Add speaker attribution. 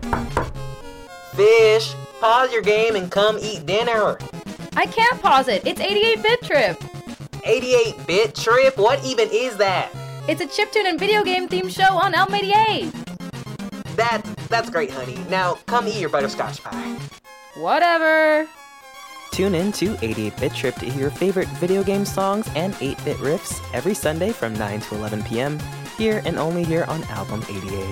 Speaker 1: Fish, pause your game and come eat dinner.
Speaker 2: I can't pause it. It's 88-Bit Trip.
Speaker 1: 88-Bit Trip? What even is that?
Speaker 2: It's a chiptune and video game themed show on Elm 88.
Speaker 1: That's great, honey. Now, come eat your butterscotch pie.
Speaker 2: Whatever.
Speaker 3: Tune in to 88-Bit Trip to hear your favorite video game songs and 8-bit riffs every Sunday from 9 to 11 p.m. here and only here on Album 88.